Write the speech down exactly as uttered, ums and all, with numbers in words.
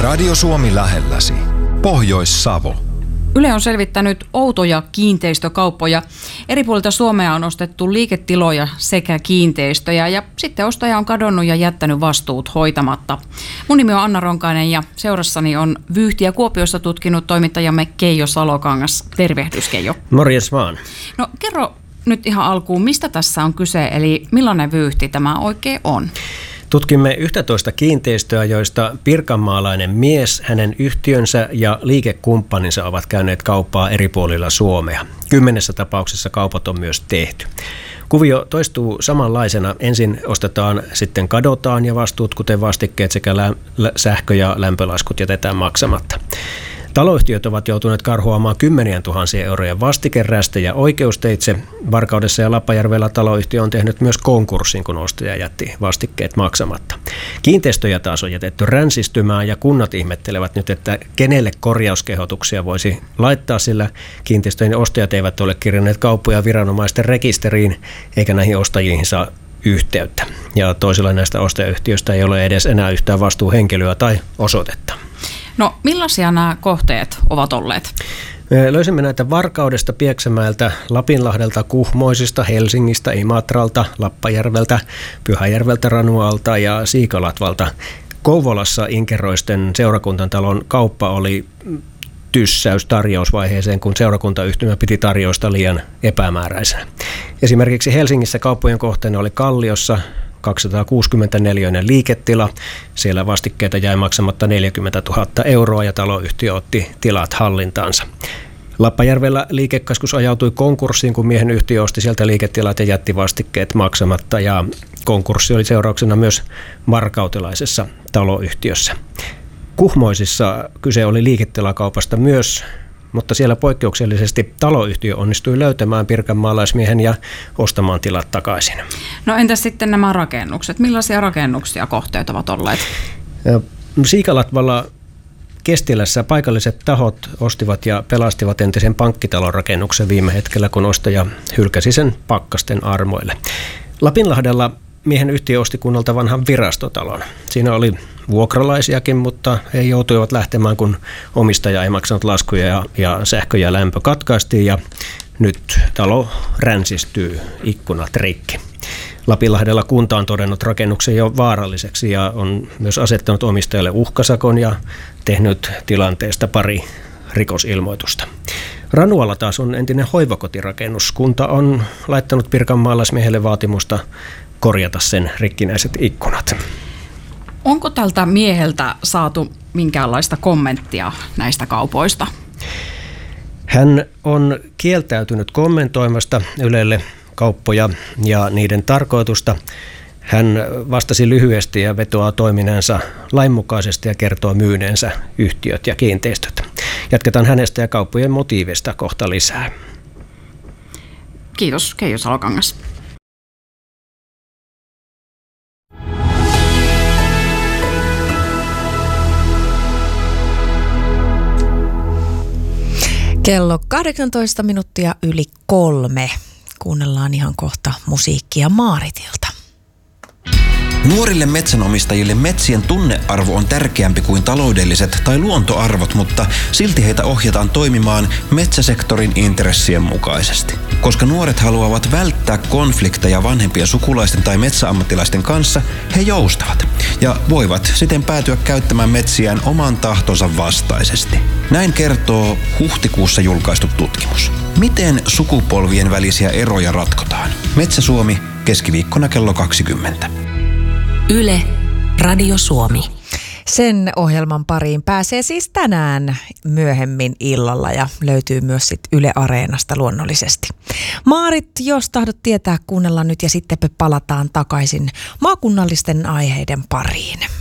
Radio Suomi lähelläsi. Pohjois-Savo. Yle on selvittänyt outoja kiinteistökauppoja. Eri puolilta Suomea on ostettu liiketiloja sekä kiinteistöjä ja sitten ostaja on kadonnut ja jättänyt vastuut hoitamatta. Mun nimi on Anna Ronkainen ja seurassani on vyyhtiä Kuopiosta tutkinut toimittajamme Keijo Salokangas. Tervehdys, Keijo. Morjes vaan. No kerro nyt ihan alkuun, mistä tässä on kyse, eli millainen vyyhti tämä oikein on? Tutkimme yksitoista kiinteistöä, joista pirkanmaalainen mies, hänen yhtiönsä ja liikekumppaninsa ovat käyneet kauppaa eri puolilla Suomea. Kymmenessä tapauksessa kaupat on myös tehty. Kuvio toistuu samanlaisena. Ensin ostetaan, sitten kadotaan ja vastuut, kuten vastikkeet sekä lä- lä- sähkö- ja lämpölaskut jätetään maksamatta. Taloyhtiöt ovat joutuneet karhuamaan kymmenien tuhansien eurojen vastikerästejä oikeusteitse. Varkaudessa ja Lappajärvellä taloyhtiö on tehnyt myös konkurssin, kun ostaja jätti vastikkeet maksamatta. Kiinteistöjä taas on jätetty ränsistymään ja kunnat ihmettelevät nyt, että kenelle korjauskehotuksia voisi laittaa, sillä kiinteistöjen ostajat eivät ole kirjanneet kauppoja viranomaisten rekisteriin eikä näihin ostajiin saa yhteyttä. Ja toisilla näistä ostajayhtiöistä ei ole edes enää yhtään vastuuhenkilöä tai osoitetta. No millaisia nämä kohteet ovat olleet? Me löysimme näitä Varkaudesta, Pieksämäeltä, Lapinlahdelta, Kuhmoisista, Helsingistä, Imatralta, Lappajärveltä, Pyhäjärveltä, Ranualta ja Siikalatvalta. Kouvolassa Inkeroisten seurakuntatalon kauppa oli tyssäys tarjousvaiheeseen, kun seurakuntayhtymä piti tarjousta liian epämääräisenä. Esimerkiksi Helsingissä kauppojen kohteena oli Kalliossa kaksisataakuusikymmentäneljä liiketila. Siellä vastikkeita jäi maksamatta neljäkymmentätuhatta euroa ja taloyhtiö otti tilat hallintaansa. Lappajärvellä liikekeskus ajautui konkurssiin, kun miehen yhtiö osti sieltä liiketilat ja jätti vastikkeet maksamatta. Ja konkurssi oli seurauksena myös varkautelaisessa taloyhtiössä. Kuhmoisissa kyse oli liiketilakaupasta myös, mutta siellä poikkeuksellisesti taloyhtiö onnistui löytämään pirkanmaalaismiehen ja ostamaan tilat takaisin. No entäs sitten nämä rakennukset? Millaisia rakennuksia kohteet ovat olleet? Siikalatvalla Kestilässä paikalliset tahot ostivat ja pelastivat entisen pankkitalon rakennuksen viime hetkellä, kun ostaja hylkäsi sen pakkasten armoille. Lapinlahdella miehen yhtiö osti kunnalta vanhan virastotalon. Siinä oli vuokralaisiakin, mutta he joutuivat lähtemään, kun omistaja ei maksanut laskuja ja, ja sähkö ja lämpö katkaistiin ja nyt talo ränsistyy, ikkunat rikki. Lapinlahdella kunta on todennut rakennuksen jo vaaralliseksi ja on myös asettanut omistajalle uhkasakon ja tehnyt tilanteesta pari rikosilmoitusta. Ranualla taas on entinen hoivakotirakennus. Kunta on laittanut pirkanmaalaismiehelle vaatimusta korjata sen rikkinäiset ikkunat. Onko tältä mieheltä saatu minkäänlaista kommenttia näistä kaupoista? Hän on kieltäytynyt kommentoimasta Ylelle kauppoja ja niiden tarkoitusta. Hän vastasi lyhyesti ja vetoaa toimineensa lainmukaisesti ja kertoo myyneensä yhtiöt ja kiinteistöt. Jatketaan hänestä ja kauppojen motiivista kohta lisää. Kiitos, Keijo Salokangas. Kello kahdeksantoista minuuttia yli kolme. Kuunnellaan ihan kohta musiikkia Maaritilta. Nuorille metsänomistajille metsien tunnearvo on tärkeämpi kuin taloudelliset tai luontoarvot, mutta silti heitä ohjataan toimimaan metsäsektorin intressien mukaisesti. Koska nuoret haluavat välttää konflikteja vanhempien sukulaisten tai metsäammattilaisten kanssa, he joustavat ja voivat siten päätyä käyttämään metsiään oman tahtonsa vastaisesti. Näin kertoo huhtikuussa julkaistu tutkimus. Miten sukupolvien välisiä eroja ratkotaan? Metsä Suomi, keskiviikkona kello kaksikymmentä. Yle, Radio Suomi. Sen ohjelman pariin pääsee siis tänään myöhemmin illalla ja löytyy myös sit Yle Areenasta luonnollisesti. Maarit, jos tahdot tietää, kuunnellaan nyt ja sitten palataan takaisin maakunnallisten aiheiden pariin.